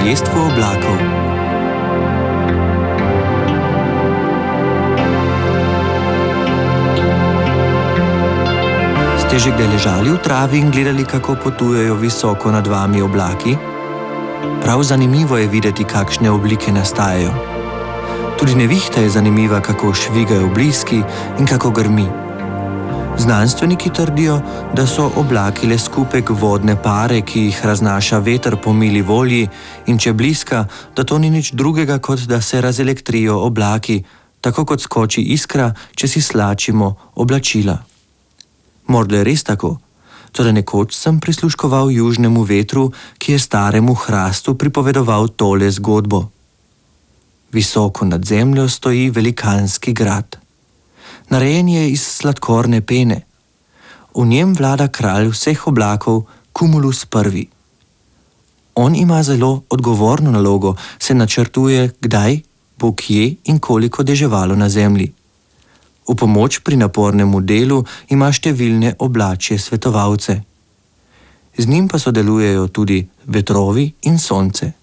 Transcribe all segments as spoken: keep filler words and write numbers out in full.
kraljestvu oblakov. Ste že kdaj ležali v travi in gledali, kako potujejo visoko nad vami oblaki? Prav zanimivo je videti, kakšne oblike nastajajo. Tudi nevihta je zanimiva, kako švigajo bliski in kako grmi. Znanstveniki trdijo, da so oblaki le skupek vodne pare, ki jih raznaša veter po mili volji, in če bliska, da to ni nič drugega, kot da se razelektrijo oblaki, tako kot skoči iskra, če si slačimo oblačila. Morda je res tako, toda nekoč sem prisluškoval južnemu vetru, ki je staremu hrastu pripovedoval tole zgodbo. Visoko nad zemljo stoji velikanski grad. Narejen je iz sladkorne pene. V njem vlada kralj vseh oblakov Cumulus prvi. On ima zelo odgovorno nalogo, se načrtuje, kdaj bo kje in koliko deževalo na zemlji. V pomoč pri napornemu delu ima številne oblačje svetovalce. Z njim pa sodelujejo tudi vetrovi in sonce.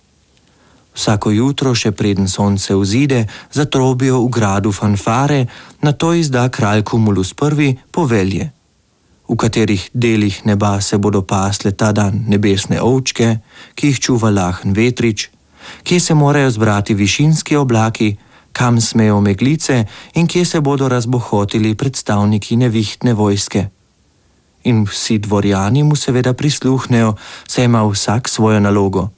Vsako jutro, še preden sonce vzide, zatrobijo v gradu fanfare, nato izda kralj Cumulus prvi povelje, v katerih delih neba se bodo pasle ta dan nebesne ovčke, ki jih čuva lahen vetrič, kje se morajo zbrati višinski oblaki, kam smejo meglice in kje se bodo razbohotili predstavniki nevihtne vojske. In vsi dvorjani mu seveda prisluhnejo, saj ima vsak svojo nalogo.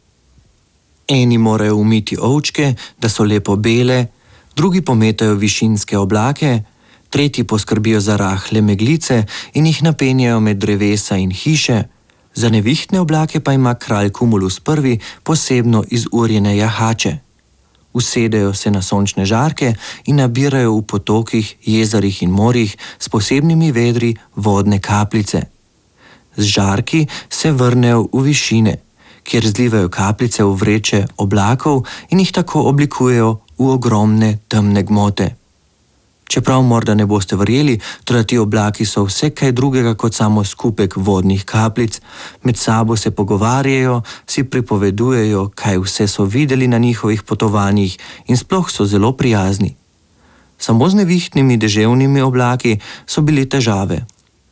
Eni morajo umiti ovčke, da so lepo bele, drugi pometajo višinske oblake, tretji poskrbijo za rahle meglice in jih napenjajo med drevesa in hiše, za nevihtne oblake pa ima kralj Cumulus prvi posebno izurjene jahače. Usedejo se na sončne žarke in nabirajo v potokih, jezerih in morjih s posebnimi vedri vodne kapljice. Z žarki se vrnejo v višine, kjer zlivajo kapljice v vreče oblakov in jih tako oblikujejo v ogromne temne gmote. Čeprav morda ne boste verjeli, toda ti oblaki so vse kaj drugega kot samo skupek vodnih kapljic, med sabo se pogovarjajo, si pripovedujejo, kaj vse so videli na njihovih potovanjih in sploh so zelo prijazni. Samo z nevihtnimi deževnimi oblaki so bili težave.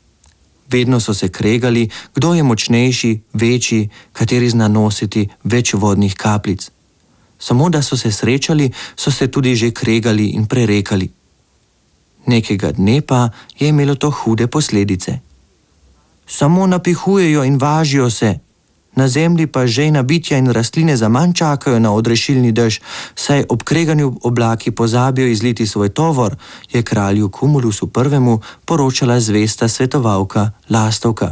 Vedno so se kregali, kdo je močnejši, večji, kateri zna nositi več vodnih kapljic. Samo da so se srečali, so se tudi že kregali in prerekali. Nekega dne pa je imelo to hude posledice. Samo napihujejo in važijo se, na zemlji pa žejna bitja in rastline zaman čakajo na odrešilni dež, saj ob kreganju oblaki pozabijo izliti svoj tovor, je kralju Cumulusu prvemu poročala zvesta svetovalka Lastovka.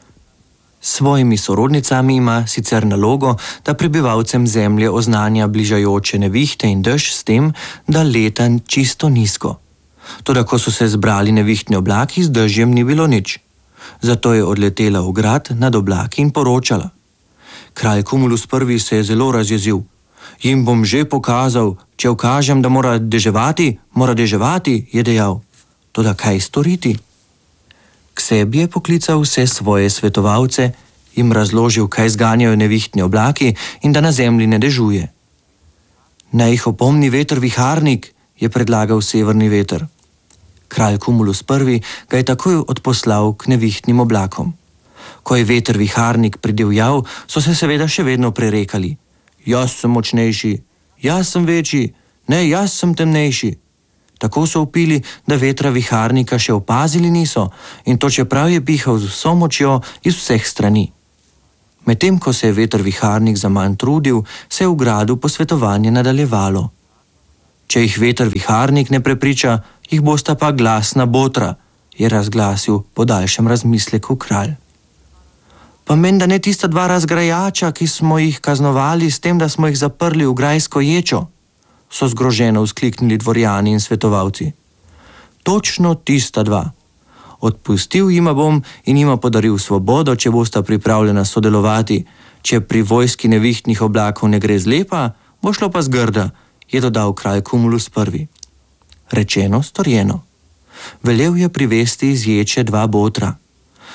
S svojimi sorodnicami ima sicer nalogo, da prebivalcem zemlje oznanja bližajoče nevihte in dež s tem, da leta čisto nizko. Toda ko so se zbrali nevihtni oblaki, z dežjem ni bilo nič. Zato je odletela v grad nad oblaki in poročala. Kralj Cumulus prvi se je zelo razjezil. Jim bom že pokazal, če ukažem, da mora deževati, mora deževati, je dejal. Toda kaj storiti? K sebi je poklical vse svoje svetovalce, jim razložil, kaj zganjajo nevihtni oblaki in da na zemlji ne dežuje. Naj jih opomni veter viharnik, je predlagal severni veter. Kralj Cumulus prvi ga je takoj odposlal k nevihtnim oblakom. Ko je veter viharnik pridivjal, so se seveda še vedno prerekali. Jaz sem močnejši, jaz sem večji, ne, jaz sem temnejši. Tako so vpili, da vetra viharnika še opazili niso in to čeprav je pihal z vso močjo iz vseh strani. Medtem ko se je veter viharnik zaman trudil, se je v gradu posvetovanje nadaljevalo. Če jih veter viharnik ne prepriča, jih bosta pa glasna botra, je razglasil po daljšem razmisleku kralj. Pa menda ne tista dva razgrajača, ki smo jih kaznovali s tem, da smo jih zaprli v grajsko ječo, so zgroženo vzkliknili dvorjani in svetovalci. Točno tista dva. Odpustil jima bom in jima podaril svobodo, če bosta pripravljena sodelovati. Če pri vojski nevihtnih oblakov ne gre zlepa, bo šlo pa zgrda, je dodal kralj Cumulus prvi. Rečeno, storjeno. Velel je privesti iz ječe dva botra.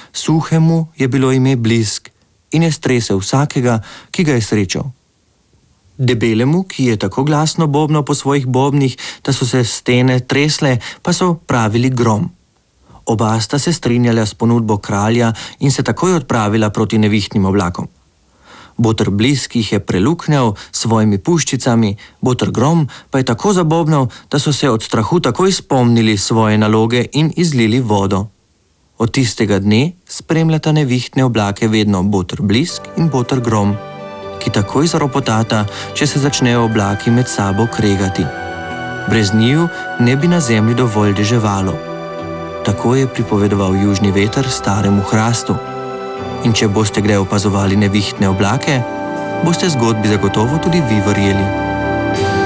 Suhemu je bilo ime Blisk in je stresel vsakega, ki ga je srečal. Debelemu, ki je tako glasno bobnal po svojih bobnih, da so se stene tresle, pa so pravili Grom. Oba sta se strinjala s ponudbo kralja in se takoj odpravila proti nevihtnim oblakom. Boter Blisk jih je preluknjal s svojimi puščicami, Boter Grom pa je tako zabobnal, da so se od strahu takoj spomnili svoje naloge in izlili vodo. Od tistega dne spremljata nevihtne oblake vedno Boter Blisk in Boter Grom, ki takoj zaropotata, če se začnejo oblaki med sabo kregati. Brez njiju ne bi na zemlji dovolj deževalo. Tako je pripovedoval južni veter staremu hrastu. In če boste kdaj opazovali nevihtne oblake, boste zgodbi zagotovo tudi vi verjeli.